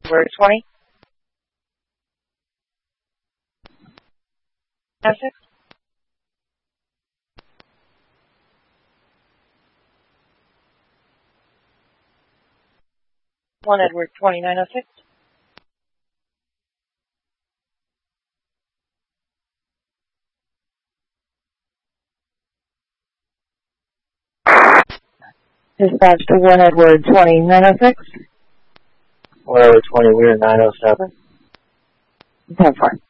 Edward 20. Essex. 1 Edward 2906. Dispatch to 1 Edward 2906. 1 Edward 20, we're 907. 10-4.